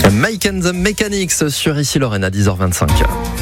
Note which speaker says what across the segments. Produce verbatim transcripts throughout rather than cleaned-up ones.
Speaker 1: Mike and the Mechanics sur Ici Lorraine à dix heures vingt-cinq.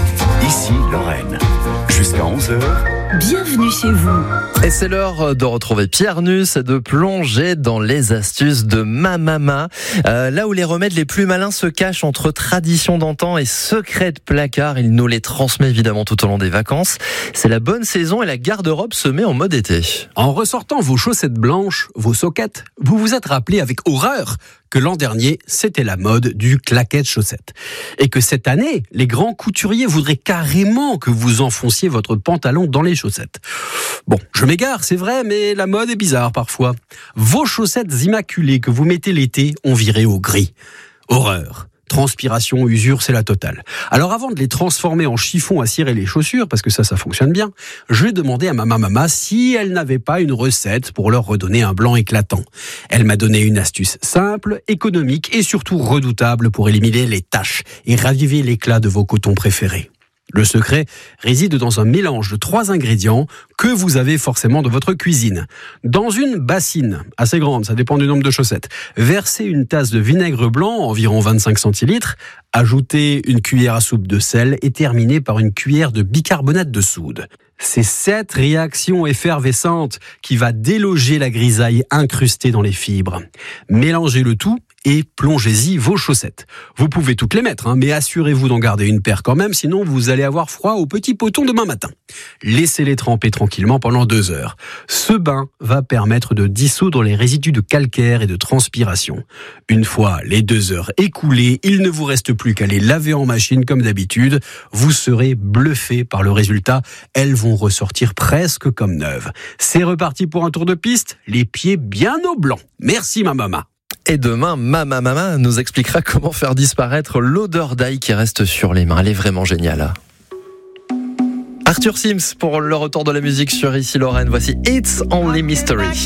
Speaker 2: Ici Lorraine, jusqu'à onze heures.
Speaker 3: Bienvenue chez vous.
Speaker 1: Et c'est l'heure de retrouver Pierre Nuss et de plonger dans les astuces de ma maman. Euh, là où les remèdes les plus malins se cachent entre traditions d'antan et secrets de placard, il nous les transmet évidemment tout au long des vacances. C'est la bonne saison et la garde-robe se met en mode été.
Speaker 4: En ressortant vos chaussettes blanches, vos soquettes, vous vous êtes rappelé avec horreur que l'an dernier, c'était la mode du claquette chaussette. Et que cette année, les grands couturiers voudraient carrément que vous enfonciez votre pantalon dans les chaussettes. Bon, je m'égare, c'est vrai, mais la mode est bizarre parfois. Vos chaussettes immaculées que vous mettez l'été ont viré au gris. Horreur. Transpiration, usure, c'est la totale. Alors avant de les transformer en chiffon à cirer les chaussures, parce que ça, ça fonctionne bien, je vais demander à ma maman si elle n'avait pas une recette pour leur redonner un blanc éclatant. Elle m'a donné une astuce simple, économique et surtout redoutable pour éliminer les taches et raviver l'éclat de vos cotons préférés. Le secret réside dans un mélange de trois ingrédients que vous avez forcément dans votre cuisine. Dans une bassine, assez grande, ça dépend du nombre de chaussettes, versez une tasse de vinaigre blanc, environ vingt-cinq centilitres, ajoutez une cuillère à soupe de sel et terminez par une cuillère de bicarbonate de soude. C'est cette réaction effervescente qui va déloger la grisaille incrustée dans les fibres. Mélangez le tout et plongez-y vos chaussettes. Vous pouvez toutes les mettre, hein, mais assurez-vous d'en garder une paire quand même, sinon vous allez avoir froid au petit poton demain matin. Laissez-les tremper tranquillement pendant deux heures. Ce bain va permettre de dissoudre les résidus de calcaire et de transpiration. Une fois les deux heures écoulées, il ne vous reste plus qu'à les laver en machine comme d'habitude. Vous serez bluffé par le résultat. Elles vont ressortir presque comme neuves. C'est reparti pour un tour de piste, les pieds bien au blanc. Merci ma maman.
Speaker 1: Et demain, Mama Mama nous expliquera comment faire disparaître l'odeur d'ail qui reste sur les mains. Elle est vraiment géniale. Arthur Sims pour le retour de la musique sur Ici Lorraine. Voici It's Only Mystery.